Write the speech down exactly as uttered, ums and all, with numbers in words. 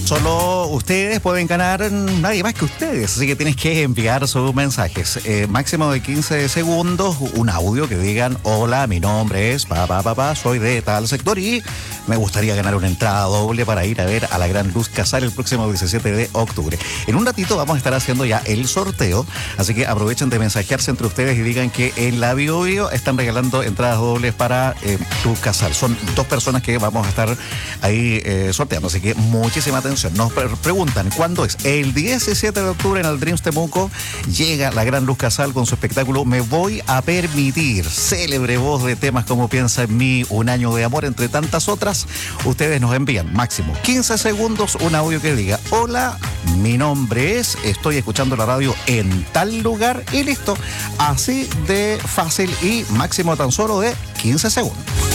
Solo ustedes pueden ganar, nadie más que ustedes, así que tienes que enviar sus mensajes. Eh, máximo de quince segundos, un audio que digan: hola, mi nombre es pa, pa, pa, pa, soy de tal sector y me gustaría ganar una entrada doble para ir a ver a la Gran Luz Casal el próximo diecisiete de octubre. En un ratito vamos a estar haciendo ya el sorteo, así que aprovechen de mensajearse entre ustedes y digan que en la Bio Bio están regalando entradas dobles para eh, Luz Casal. Son dos personas que vamos a estar ahí eh, sorteando, así que muchísima atención. Nos pre- preguntan cuándo es. El diecisiete de octubre en el Dreams Temuco llega la Gran Luz Casal con su espectáculo Me Voy a Permitir, célebre voz de temas como Piensa en mí, Un año de amor, entre tantas otras. Ustedes nos envían máximo quince segundos un audio que diga: hola, mi nombre es, estoy escuchando la radio en tal lugar, y listo. Así de fácil y máximo tan solo de quince segundos.